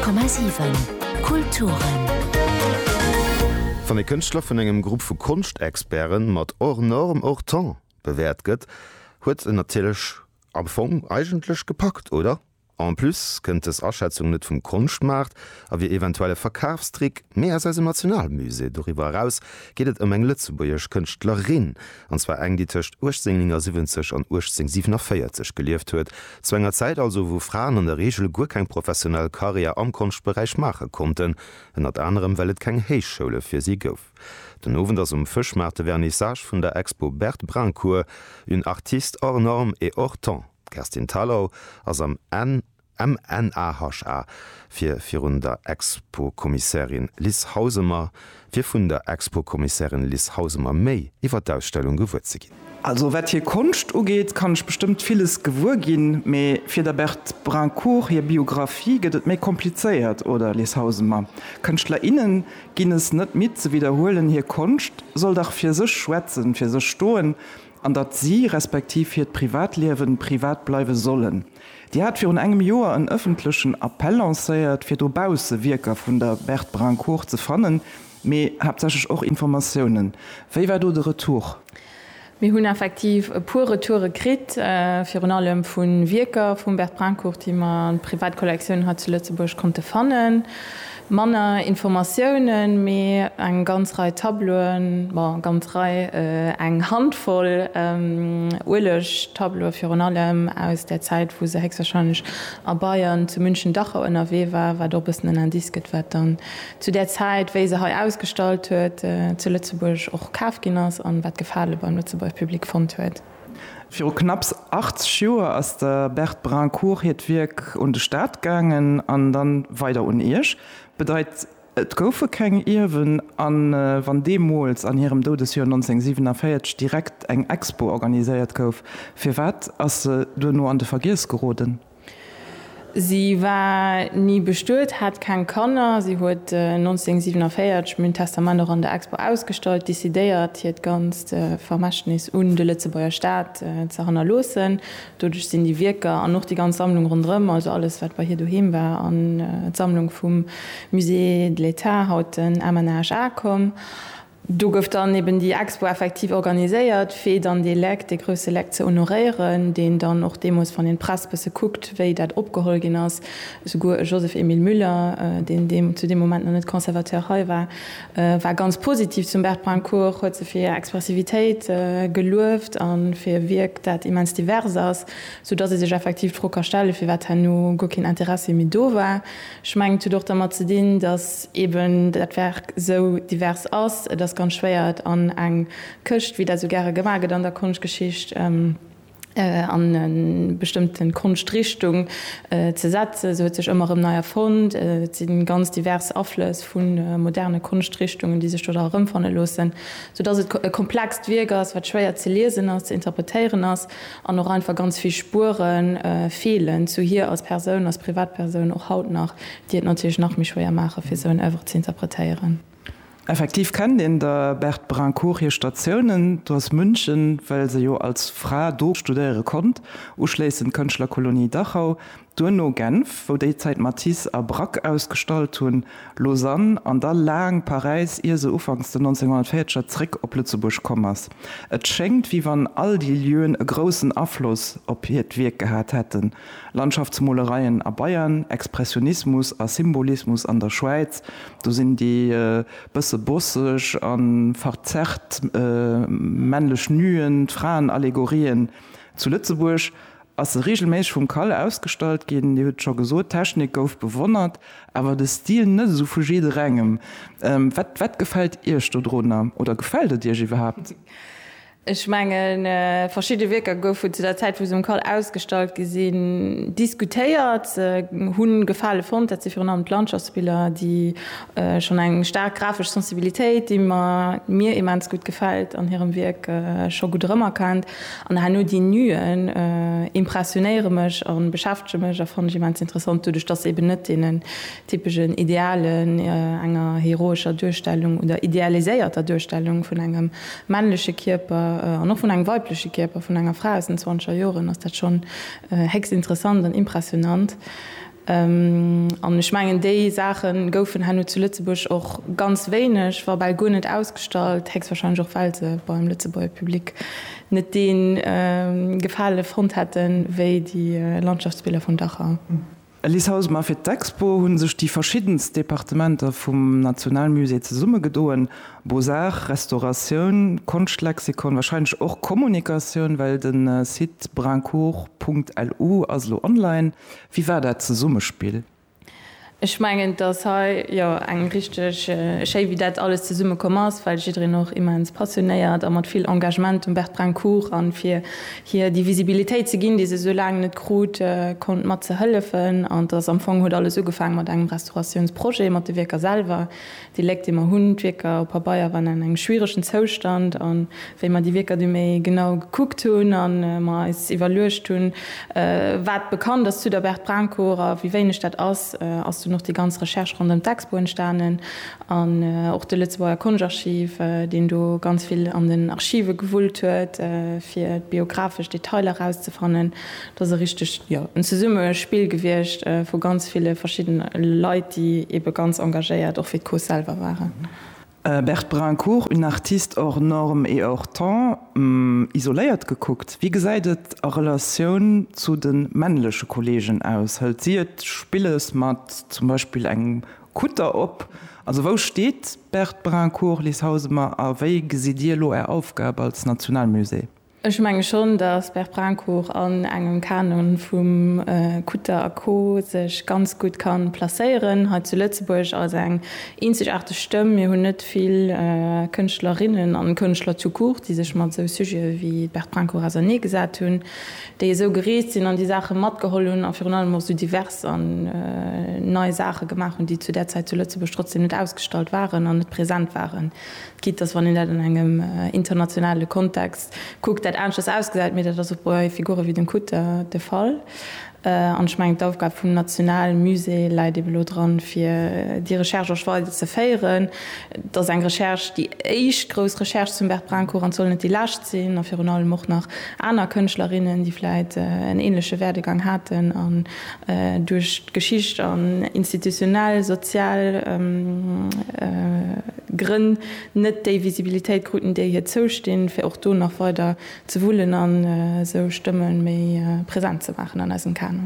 90,7 Kulturen. Von den Künstler von engem Gruppe von Kunstexperten mat enorm Horton bewährt gëtt, huet natürlich am Anfang eigentlich gepackt, oder? En plus kënnt es Abschätzung net vum Kunstmarkt, a wie eventuelle Verkaufstrick mehr als Nationalmüse. Darüber heraus geht et eng Lützeburgsch Künstlerin, anzwa eng die tcht 1870 an 1847 gelieft huet, zu enger Zeit also, wo Frauen an der Regel gur kein professionell Karriere am Kunstbereich mache konnten, en at anderem wellt kein Heichschule fir sie gouf. Den Owen ass Fischmarte Vernissage vun der Expo Bert Brancourt, un Artist hors norme et hors temps. Kerstin Tallow ass am MNAHA fir vun der Expo-Kommissarin Liz Hausemer, fir vun der Expo-Kommissarin Liz Hausemer méi iwwer d'Ausstellung gewuert ze ginn. Also wat hier Kunst ugeht, kann ich bestimmt vieles gewur gin, méi fir der Bert Brancourt hier Biografie gëtt méi kompliziert oder Liz Hausemer. KünstlerInnen ginn es net mit ze wiederholen hier Kunst, soll dach fir sech schwätzen, fir sech stoen, an dat sie respektiv fir d Privatleben privat bleiwe sollen. Die hat fir un engem Joer en öffentlichen Appell lancéiert fir d'Obause Wirker vun der Bert Brancourt ze fannen, méi hauptsächlich auch Informationen. Wéi war du de Retour? Wir hunn effektiv e pure Toure krit fir allem vun Wirker vum Bert Brancourt, die man Privatkollektionen hat zu Lützeburg konnte fannen. Manner Informationen mé eng ganz Reihe Tabloen, ganz Reihe eng Handvoll ulech Tableau fir allem aus der Zeit, wo se hexwahrscheinlich a Bayern zu München Dachau NRW war do bisssen en Disket wettern. Zu der Zeit, wéi se ha ausgestalt huet, zu Lützeburg och Kafginnners an wat Gefale beim Lützeburg Publikum von huet. Für knapp 80 Jahre ass der Bert Brancourt het Wirk und de Staat gangen an dann weiter unirsch. Bedeit et goufe keng Irwen an wann Demols an ihrem Todesjahr 1947 direkt eng Expo organisiert gouf. Fir wat ass du nur an de Vergiss geroden? Sie war nie bestört, hat kein Kanner. Sie huet 1947 mit Testament an der Expo ausgestellt, décidéiert hiet ganz Vermächtnis und de Lützeburger Staat zerhanner losen. Dodurch sind die Wirker an noch die ganze Sammlung rundrum, also alles wat bei hier duhem war an Sammlung vom Musée de l'État haut den MNAHA kom. Du gouf dann eben die Expo effektiv organiséiert, fir dann de Lekt de grösse Lekt ze honorieren, den dann noch Demos von den Pressbisse guckt, wéi dat opgeholt gin ass. Joseph Emil Müller, den zu dem Moment noch net Konservateur war, war ganz positiv zum Bert Brancourt, huet ze fir Expressivitéit geluft an fir wirkt dat immens divers ass, so dats se sech effektiv Drucker stelle, fir wat no go kin Interesse mit do war. Schmengt doch der mat ze din, dats eben dat Werk so divers ass, ganz schwéiert an eng Köcht, wie der so gerne gewaget an der Kunstgeschicht an bestimmten Kunstrichtung ze setze, so sech immer im neuer Fund, sind ganz divers Affles vun moderne Kunstrichtungen, die sich dort rumfanne losen, so dats het komplex Wegers, wat schwéier ze lesen ass, ze interpretieren ass, an noch einfach ganz viel Spuren fehlen, zu hier als Person, als Privatperson auch haut nach, die het natürlich noch mich schwer mache, fir so einfach zu interpretieren. Effektiv kann den der Bert Brancourt hier Stationen aus München, weil se jo als Fra durchstudiere konnt, uschleessen Künstlerkolonie Dachau, Duno Genf, wo de Zeit Matisse a Brack ausgestalt hun, Lausanne an da lang Paris ihr se ufangs der 1940er Trick op Lützeburg kommmers. Et schenkt wie wann all die Lüen e großen Affluss op het Wirk gehabt hätten. Landschaftsmolereien a Bayern, Expressionismus a Symbolismus an der Schweiz, du sind die bësse bossig an verzerrt männlech Nüen, Frauen Allegorien zu Lützeburg, as regelméich vum Kalle ausstalt gin, die huet schon gesot Technik gouf bewonnert, aber de Stil net so fugide regem. Wat gefällt ihr Stodronner oder gefällt dir überhaupt? Ich meine, verschiedene Wirker goufen zu der Zeit, wo sie im Karl ausgestalt gesehen, diskutiert, hun gefallen fand, dass sie für einen Landschaftsspieler, die schon eine stark grafische Sensibilität, die mir immens gut gefällt, an ihrem Werk schon gut rummerkannt. Und dann nur die Neuen impressionieren mich und beschäftigen mich, das fand ich immens interessant, dadurch, dass eben nicht den typischen Idealen einer heroischer Darstellung oder idealisierter Darstellung von einem männlichen Körper noch von einem weiblichen Körper von einer Frau aus den 20er Jahren, das ist schon hex interessant und impressionant. An schmengen déi Sachen goufen han zu Lützeburg auch ganz wenig, war bei go net ausgestalt, hex wahrscheinlich auch false beim Lützeburger Publikum net den gefale Front hätten wéi die Landschaftsbilder von Dachau. Lieshaus ma fir d'Expo hunn sech die verschiedensten Departementer vum Nationalmusee ze Summe gedoen, Beaux-Arts, Restauration, Kunstlexikon, wahrscheinlich auch Kommunikation, weil den Site brancourt.lu also online. Wie war dat ze Summespiel? Ich meine, dass ja eng richtig wie dat alles zu Summe kommmers, weil ich noch immens passioniert, mat viel Engagement Bert Brancourt an fir hier die Visibilität ze ginn, die se so lange net gut kon mat ze hëllefen an das am Anfang huet alles so gefangen mat engem Restaurationsprojekt mat de Weker selber, die legt immer Hundweker op Bayier wann en eng schwierigschen Zostand an wenn man die Weker du méi genau geguckt hun an ma is evaluecht hun wat bekannt, dass zu der Bert Brancourt wie wenig dat ass du noch die ganze Recherche rund dem Textbo entstanden an auch de Lützeburger Kunstarchiv, den du ganz viel an den Archive gewollt huet, fir biografisch Detail herauszufannen, dass richtig ja ein Summe Spiel gewircht wo ganz viele verschiedene Leute, die eben ganz engagiert auch für Co selber waren. Bert Brancourt, un Artist hors norme et hors temps, isoléiert geguckt. Wie geseidet a Relation zu den männliche Kollegen aus? Hält sie Spilles mat zum Beispiel eng Kutter op? Also wo steht Bert Brancourt Lieshausemer a wéi gesidierlo Aufgabe als Nationalmusee? Ich meine schon, dass Bert Brancourt an engem Kanon vum Kutter Akko sech ganz gut kann placéieren, hat zu Lützeburg als eng einzigartige Stimme. Wir hunn net viel Künstlerinnen an Künstler zu kurz, die sech mat so Sujet wie Bert Brancourt as nie gesagt hunn, déi so gereet sind an die Sache mat gehollen, an fir allem so divers an neue Sache gemacht, die zu der Zeit zu Lützeburg trotzdem net ausgestalt waren an net präsent waren. Geht das wann in engem internationale Kontext guckt anschluss ausgesagt mit bei Figure wie den Kutter der Fall. Anschmengt Aufgabe vum Nationalmusee leide dran fir die Recherche Schweiz ze féieren, dats eng Recherch die eich gros Recherch zum Bert Brancourt an soll net die lacht sinn, a fir allem mocht nach aner Künstlerrinnen, die vielleicht en ähnlichsche Werdegang hatten an durch Geschicht an institutionell, sozial Grinn net déi Visibilitéit Gruten, déi hier zostehen, fir auch du noch weiter zu wollen an so Stimmen méi präsent zu machen an als Kan.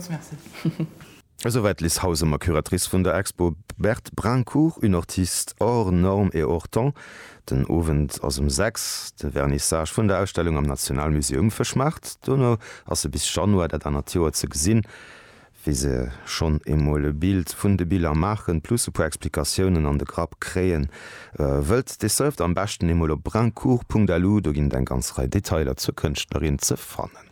Soweit Lieshausemer Kuratrice vun der Expo Bert Brancourt, un Artist hors norme et hors temps, den Owend aus dem 6 de Vernissage vun der Ausstellung am Nationalmuseum verschmacht, donno as se bis Januar dat an Natur ze gesinn, wie se schon emole Bild vun de Bilder machen, plus po Explikationen an de Grab kreen. Wëlt de seft am besten emolo brancourt.lu, do ginn en ganz Reihe Detailer zur Künstlerin ze fannen.